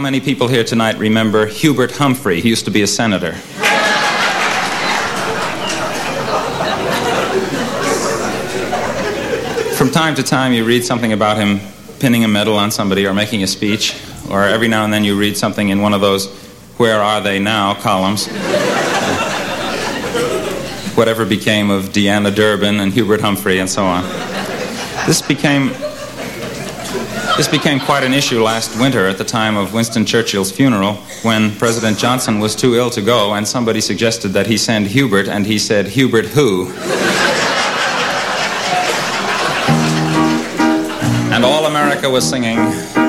many people here tonight remember Hubert Humphrey? He used to be a senator. From time to time, you read something about him pinning a medal on somebody or making a speech, or every now and then you read something in one of those "Where Are They Now" columns. Whatever became of Deanna Durbin and Hubert Humphrey and so on. This became quite an issue last winter at the time of Winston Churchill's funeral, when President Johnson was too ill to go and somebody suggested that he send Hubert, and he said, "Hubert who?" And all America was singing,